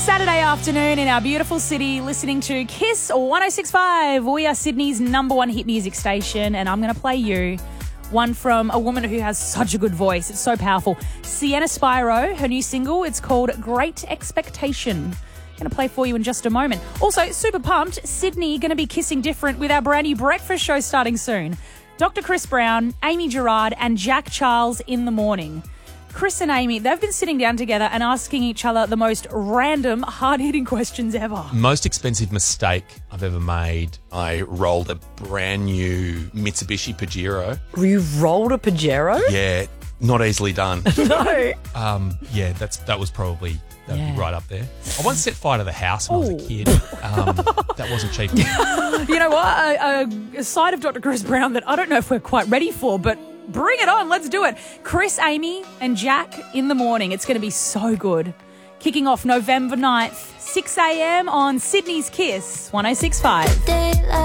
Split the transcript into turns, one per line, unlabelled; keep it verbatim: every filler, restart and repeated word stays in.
Saturday afternoon in our beautiful city, listening to Kiss one oh six point five. We are Sydney's number one hit music station, and I'm going to play you one from a woman who has such a good voice. It's so powerful. Sienna Spiro, her new single, it's called Great Expectation. Going to play for you in just a moment. Also, super pumped, Sydney going to be kissing different with our brand new breakfast show starting soon. Doctor Chris Brown, Amy Gerard, and Jack Charles in the morning. Chris and Amy, they've been sitting down together and asking each other the most random, hard-hitting questions ever.
Most expensive mistake I've ever made. I rolled a brand new Mitsubishi Pajero.
You rolled a Pajero?
Yeah, not easily done.
No.
Um, yeah, that's that was probably that'd
Yeah.
be right up there. I once set fire to the house when I was a kid. Um, that wasn't cheap.
You know what? A, a, a side of Doctor Chris Brown that I don't know if we're quite ready for, but bring it on. Let's do it. Chris, Amy, and Jack in the morning. It's going to be so good. Kicking off November ninth, six a.m. on Sydney's Kiss one oh six point five.